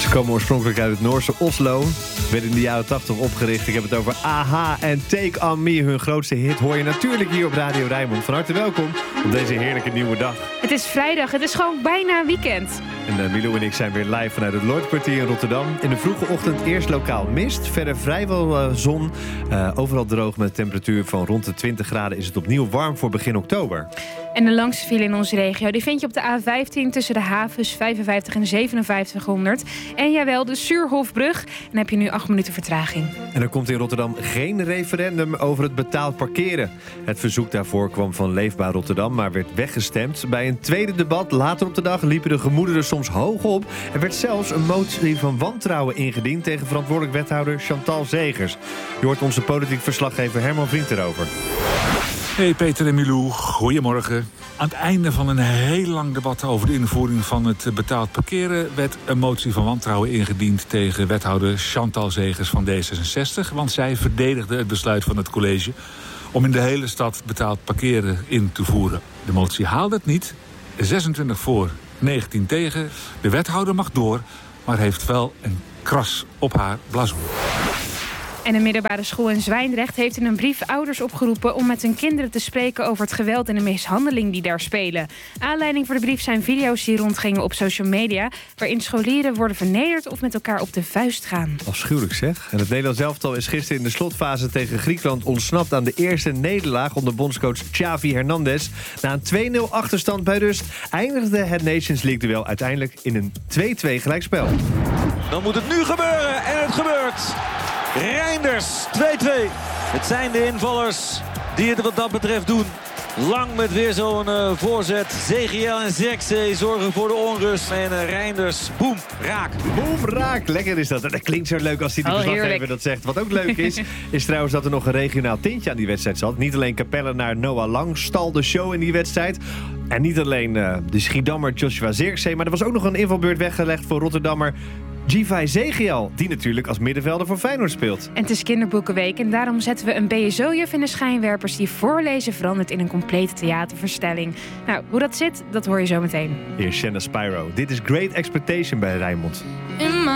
Ze komen oorspronkelijk uit het Noorse Oslo. Werd in de jaren 80 opgericht. Ik heb het over AHA en Take On Me. Hun grootste hit hoor je natuurlijk hier op Radio Rijnmond. Van harte welkom op deze heerlijke nieuwe dag. Het is vrijdag, het is gewoon bijna weekend. En Milou en ik zijn weer live vanuit het Lloydkwartier in Rotterdam. In de vroege ochtend eerst lokaal mist. Verder vrijwel zon. Overal droog met een temperatuur van rond de 20 graden is het opnieuw warm voor begin oktober. En de langste file in onze regio die vind je op de A15 tussen de havens 55 en 5700. En jawel, de Suurhofbrug. En heb je nu 8 minuten vertraging. En er komt in Rotterdam geen referendum over het betaald parkeren. Het verzoek daarvoor kwam van Leefbaar Rotterdam, maar werd weggestemd. Bij een tweede debat later op de dag liepen de gemoederen soms hoog op. Er werd zelfs een motie van wantrouwen ingediend tegen verantwoordelijk wethouder Chantal Zegers. Je hoort onze politiek verslaggever Herman Vriend erover. Hey Peter en Milou, goedemorgen. Aan het einde van een heel lang debat over de invoering van het betaald parkeren werd een motie van wantrouwen ingediend tegen wethouder Chantal Zegers van D66. Want zij verdedigde het besluit van het college om in de hele stad betaald parkeren in te voeren. De motie haalde het niet. 26 voor, 19 tegen. De wethouder mag door, maar heeft wel een kras op haar blazoen. En de middelbare school in Zwijndrecht heeft in een brief ouders opgeroepen om met hun kinderen te spreken over het geweld en de mishandeling die daar spelen. Aanleiding voor de brief zijn video's die rondgingen op social media, waarin scholieren worden vernederd of met elkaar op de vuist gaan. Afschuwelijk zeg. En het Nederlands elftal is gisteren in de slotfase tegen Griekenland ontsnapt aan de eerste nederlaag onder bondscoach Xavi Hernandez. Na een 2-0 achterstand bij rust eindigde het Nations League duel uiteindelijk in een 2-2 gelijkspel. Dan moet het nu gebeuren en het gebeurt. Reinders 2-2. Het zijn de invallers die het wat dat betreft doen. Lang met weer zo'n voorzet. Zegiel en Zirkzee zorgen voor de onrust. En Reinders, boem, raak. Boem, raak. Lekker is dat. Dat klinkt zo leuk als die verslaggever dat zegt. Wat ook leuk is trouwens dat er nog een regionaal tintje aan die wedstrijd zat. Niet alleen Capelle naar Noah Lang stal de show in die wedstrijd. En niet alleen de Schiedammer Joshua Zirkzee. Maar er was ook nog een invalbeurt weggelegd voor Rotterdammer Givay Zegiel, die natuurlijk als middenvelder voor Feyenoord speelt. En het is kinderboekenweek en daarom zetten we een BSO-juf in de schijnwerpers die voorlezen verandert in een complete theaterverstelling. Nou, hoe dat zit, dat hoor je zo meteen. Hier is Shanna Spyro. Dit is Great Expectation bij Rijnmond.